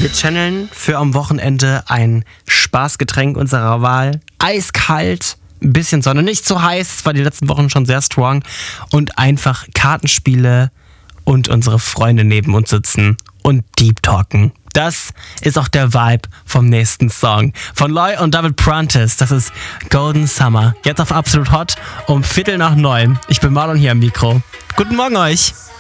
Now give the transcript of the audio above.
Wir channeln für am Wochenende ein Spaßgetränk unserer Wahl. Eiskalt, ein bisschen Sonne, nicht so heiß, es war die letzten Wochen schon sehr strong. Und einfach Kartenspiele und unsere Freunde neben uns sitzen und Deep Talken. Das ist auch der Vibe vom nächsten Song. Von Loy und David Prentice. Das ist Golden Summer. Jetzt auf Absolut Hot um 8:45. Ich bin Marlon hier am Mikro. Guten Morgen euch.